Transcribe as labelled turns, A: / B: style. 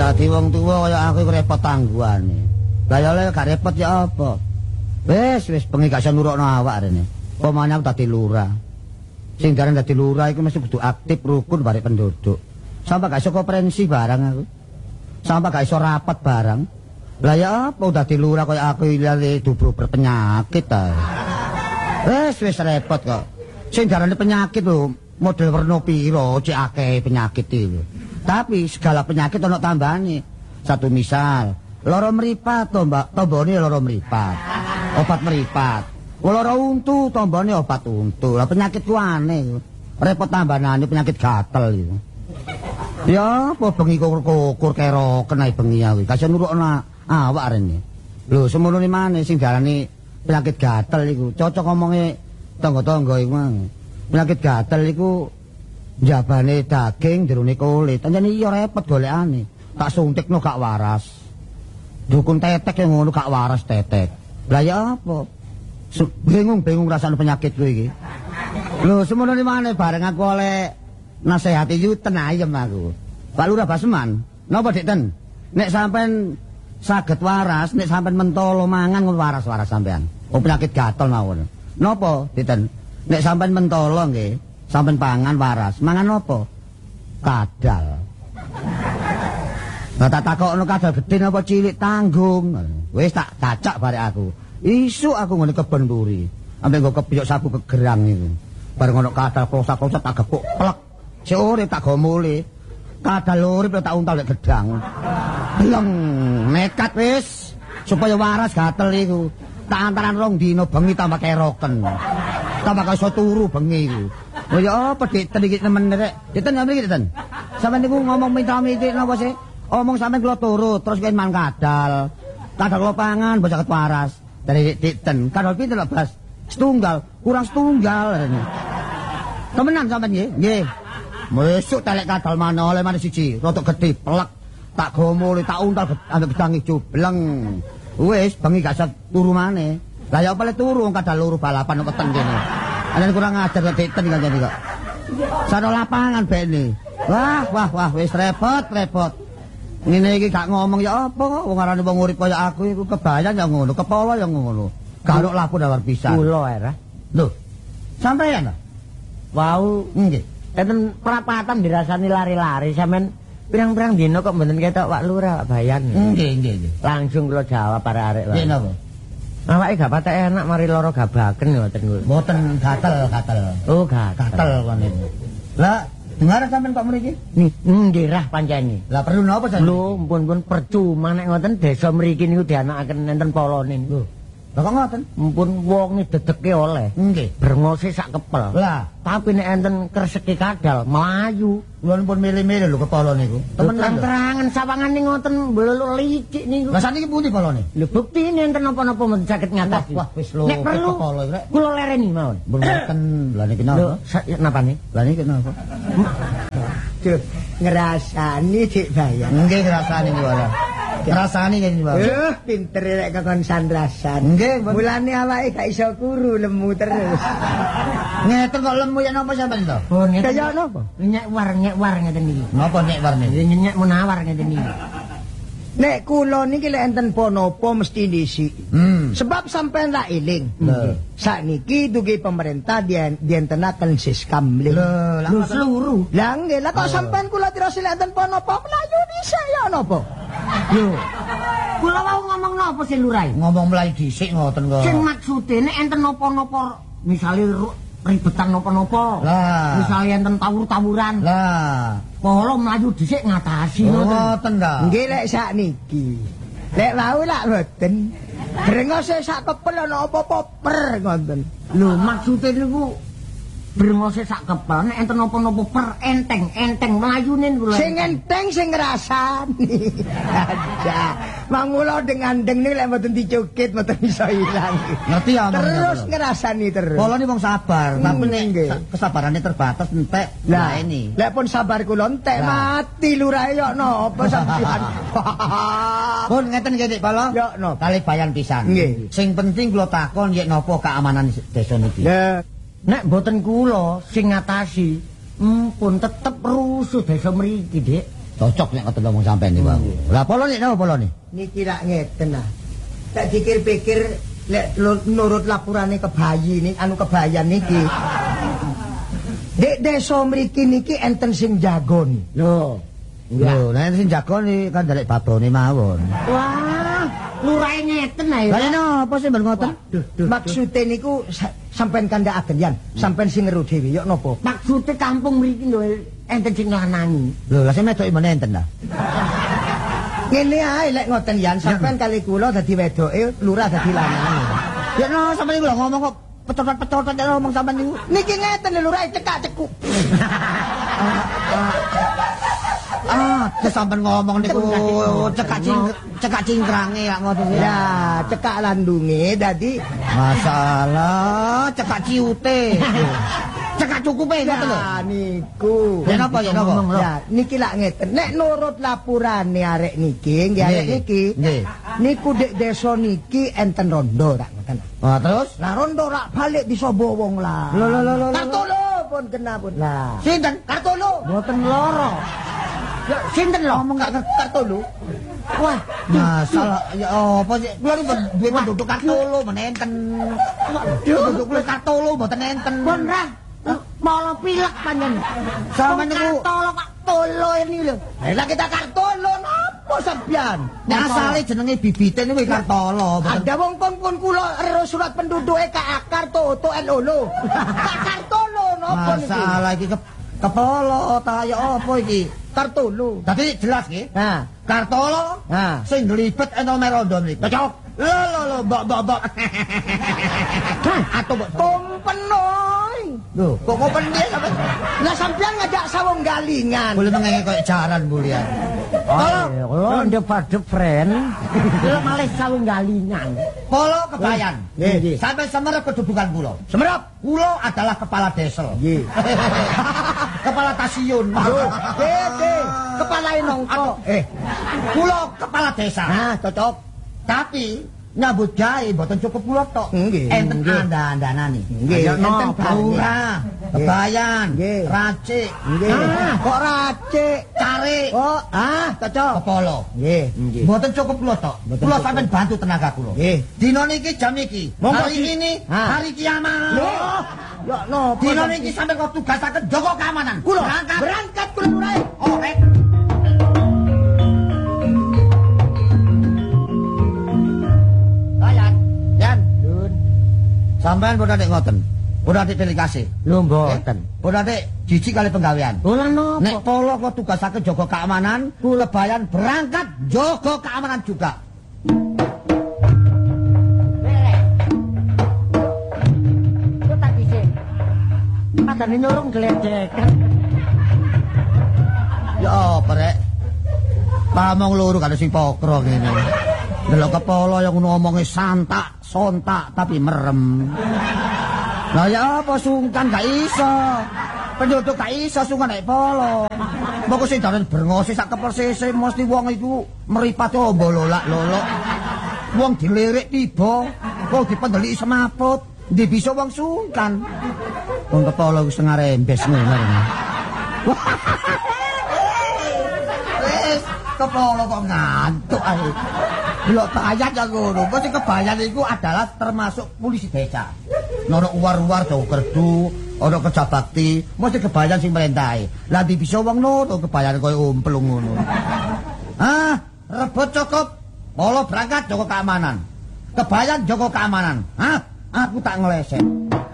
A: dadi wong tuwa kaya aku repot tangguhane. Lah ya oleh gak repot ya apa? Wis bengi gak iso nurukno awak rene. Pemane aku dadi lurah. Sing darane dadi lurah iku mesti kudu aktif rukun bareng penduduk. Sampai gak iso konferensi barang aku. Sampai gak iso rapat barang. Lah ya apa dadi lurah kaya aku iki dubro berpenyakit ta. Wis repot kok. Sing darane penyakit lho, model werna pira cek akeh penyakit iki. Tapi segala penyakit ana tambane. Satu misal, lara mripat to, Mbak, tombone lara mripat. Obat mripat. Lara untu tombone obat untu. Lah penyakit ku aneh. Repot tambanane penyakit gatel iki. Ya, apa bengi kukur keroken ae bengi kuwi. Kasih nurukna awak rene. Lho, semono maneh sing darane penyakit gatel iku. Cocok ngomonge tangga-tangga iku mang. Penyakit gatel iku njabane daging jerone kulit. Anjane iya repot golekane. Tak suntikno gak waras. Dukun tetek yang ngono gak waras tetek. Lah ya apa? Bingung rasane penyakitku iki. Lho, semono maneh bareng aku oleh nasihat iki tenayem aku. Pak Lurah Basman, napa Dik Ten? Nek sampean saged waras, nek sampean mentolo mangan ngono waras-waras sampean. Oh penyakit gatel mawon. Napa Dik Ten? Nek sampean mentolo nggih, sampean pangan waras. Mangan napa? Kadal. Lah tak takokno kadal gedhe napa cilik tanggung. Wis tak cacak barek aku. Isuk aku ngene kebon mburi. Ampe nggo kepiyok sabu kegerang iku. Bareng ono kadal klosak-klosak tak gepuk plek. Sik urip tak go mule. Kadal urip tak untal nek gedang. Bleng, nekat wis supaya waras gatel iku. Tak antaran rong dina bengi tambah keroken. Tambah iso turu bengi iku. Oh ya apa Dik Ten iki nemen rek. Dik Ten mriki Dik Ten. Sampeyan niku ngomong minta-minti napa sih? Omong sampeyan kula turut terus kene man kadal. Kadal kula pangan bocah ket waras. Dari Dik Ten, kadal pinten lho Bas? Setunggal, kurang setunggal rene. Temenan sampeyan nggih? Nggih. Mesuk telek kadal mana oleh mana siji, rotok gede plek. Tak gomole tak untal ambek gedang ijo bleng. Wis bengi gak iso turu maneh. Lah ya apa le turu kadal loro balapan weteng kene. Ana kurang ajar Dik Ten kanjane kok. Sano lapangan bene. Wah wis repot. Ngene iki gak ngomong ya apa kok wong arane wong urip kaya aku iku kebayang ya ngono, kepala ya ngono. Garuk lapu dawar pisan. Kula era. Lho. Sampeyan ta? Wau, nggih. Enten prapatan dirasani lari-lari sampean pirang-pirang dina kok mboten ketok Pak Lurah Bayan. Nggih. Langsung kula jawab arek-arek wae. Nggih napa? Awake gak patek enak mari lara gabaken ngoten niku. Mboten gatel. Oh, gatel kon niku. Lah, dengar sampean kok mriki? Nggih rah pancene. Lah perlu napa sampean? Lho, mpun percuma nek ngoten desa mriki niku dianakaken enten polone niku. Lah kok ngoten? Mpun wong dedeke oleh. Nggih. Brengose sak kepel. Lah, tapi nek enten kreseki kadal mlayu. Kula pun milih-milih lho kepala niku. Terang-terangan sawangane ngoten mbeleluk licik niku. Lah saniki pundi polone? Lho buktine enten napa-napa mboten saged ngatasi. Wah, wis lho kepala rek. Kula lereni mawon. Mboten. Lah niki napa? Lho, napane? Lah niki napa? Duh, ngrasani Dik Bayan. Nggih ngrasani niku ora. Ngrasani kene wae. Pinter rek kakon sandrasan. Nggih, mulane awake gak iso kuru lemu terus. Ngeten kok lemu ya napa sampean to? Oh, ngeten. Kaya napa? Nyek war ngeten iki. Napa nyek war niku? Nyek menawar ngeten iki. Nek kula niki lek enten ponopo mesti dhisik. Sebab sampean ra eling. Sakniki dugi pemerintah dientenaken siskam lho seluruh. Lah nggih, lah kok sampean kula dirasi lek enten ponopo mlayu dhisik ya napa? Lho. Kula wau ngomong napa sih Lurah? Ngomong mlayu dhisik ngoten kok. Sing maksude nek enten napa-napa misale ribetan napa-napa. Lah, misale enten tawur-tawuran. Lah, polo mlayu dhisik ngatasi ngoten ta. Nggih lek sakniki. Lek wau lak mboten. Brengose sak kepel ana apa-apa per ngoten. Lho, maksude niku brengose sak kepel nek enten napa-napa per enteng mlayune kula. Sing enteng sing ngrasani. Ada. Mangula dengan-deng ning lek mboten dicukit mboten iso ilang. Ngerti ya terus ngrasani terus. Kula ni wong sabar, tapi nek kesabarane terbatas entek. Lah ini. Lek pun sabar kula entek mati Lurah yo napa sampeyan. Pun ngeten nggih Dik Kala. Yo no. Kali bayan pisan. Sing penting kula takon yen napa keamanan desa niki. Nek mboten kula sing ngatasi, pun tetep rusuh desa mriki, Dik. Cocok nek ngoten ngomong sampean niku. Lah polo nek napa polo nih?
B: Niki rak ngeten nah. Tak dikir-pikir lek nurut lapurane kebayan niki. Dek desa mriki niki enten sing jagoni.
A: Lho. Lho, nek sing jagoni kan dalek babone mawon.
B: Wah, lurahe ngeten ae.
A: Lah napa sih ben ngoten?
B: Maksude niku sampean kandhakaken yan, sampean sing ngeru dhewe yo napa? Maksude kampung mriki lho enten sing lanangi.
A: Lho, lah sing medoki men enten lah.
B: Ngene ae lek ngoten yan, sampean kali kula dadi wedoke, lurah dadi lanangi.
A: Ya no, sampeyan iku lho ngomong kok pecot-pecot ngomong sampeyan niku.
B: Niki ngeten lho lurah cekak-cekuk.
A: Sampeyan ngomong niku cekak cingkrange kok ngoten.
B: Ya, cekak landunge dadi
A: masalah cekak ciute. Cekak cukupe ngoten lho.
B: Ya niku.
A: Ya napa ya napa?
B: Ya niki lak ngeten. Nek nurut lapurane arek niki, nggih arek niki.
A: Nggih.
B: Niku dek desa niki enten rondo rak ngoten.
A: Ah terus?
B: Lah rondo rak balik bisa bowong lah.
A: Lho.
B: Kartolo pun kena pun. Lah.
A: Sinten?
B: Kartolo.
A: Mboten loro.
B: Ya sinten lho ngomong Kartolo. Wah,
A: masalah ya apa sih? Kula duwe penduduk Kartolo menenten. Penduduk kula Kartolo mboten enten.
B: Pun ra. Malah pilek panjen.
A: Sampeyan niku
B: Kartolo kok tolo ini lho. Lah kita Kartolo napa sampean?
A: nek asale jenenge bibite niku Kartolo.
B: Ada wong pun kula ero surat penduduke ka Karto to lolo. Tak Kartolo napa niki?
A: Masalah iki kepolo ta ya apa iki?
B: Kartolo.
A: Dadi jelas nggih.
B: Nah,
A: Kartolo sing glibet ento merondo mriki. Cocok. Lho, mbok.
B: atau kompen oi.
A: Lho, kok kompen piye sampe?
B: Lah sampean ngajak sawung galingan.
A: Boleh mengenge koyo jaran bulian.
B: Oh, ndep friend. Lha malih sawung galingan.
A: Polo kebayan.
B: Nggih.
A: Sampai semerep kedudukan kula. Semerep, kula adalah kepala desa.
B: Nggih.
A: Kepala stasiun.
B: Dede, kepala nongko.
A: Kula kepala desa.
B: Nah, cocok.
A: Tapi nyambut gawe mboten cukup kula tok.
B: Nggih.
A: Enten andan-andanane.
B: Nggih,
A: enten
B: banyak.
A: lurah, kebayan,
B: Nggih.
A: racik.
B: Nggih. Kok racik?
A: Cari.
B: Oh, cocok.
A: Kepala.
B: Nggih.
A: Mboten cukup kula tok. Kula sampeyan bantu tenaga kula.
B: Nggih.
A: Dina niki jam iki. Hari ini hari kiamat.
B: Ya no,
A: Dina niki sampeyan kok tugasaken jaga keamanan.
B: Kula
A: berangkat.
B: berangkat kula lurae.
A: Oh, rek. Yan, Dun. Sampeyan boten nek ngoten. Boten nek delegasi.
B: Lho mboten.
A: Boten nek jijik kali penggawean.
B: Ora napa.
A: Nek polo kok tugasake jaga keamanan, kebayan berangkat jaga keamanan juga.
B: Yo tak dhisik. Padane nurung gledhekan.
A: Ya apa rek? Pamong loro karo sing pokro ngene. Delok kepala yang ngomonge santak, sontak tapi merem. Lah ya apa sungkan gak iso. Penduduk gak iso sungkan nek polo. Moko sing dalan brengose sak kepersese mesti wong iku mripat ombololak lolok. Wong dilirik tiba, kok dipendeliki semaput. Ndi bisa wong sungkan. Wong kepala wis ngarembes ngono. Wis kepala kok ngantuk ae. Delok bayat ya ngono. Kok sing kebayan iku adalah termasuk polisi desa. Nono uwar-uwar dawa kerdu, ana kerja bakti, mesti kebayan sing merintahi. Lah ndi bisa wong ngono kebayan koyo umplung ngono. Rebut cukup. Polo berangkat jaga keamanan. Kebayan jaga keamanan. Aku tak ngeleset.